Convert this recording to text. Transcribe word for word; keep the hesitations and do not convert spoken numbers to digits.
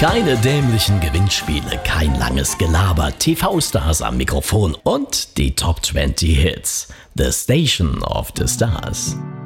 Keine dämlichen Gewinnspiele, kein langes Gelaber, T V-Stars am Mikrofon und die Top zwanzig Hits. The Station of the Stars.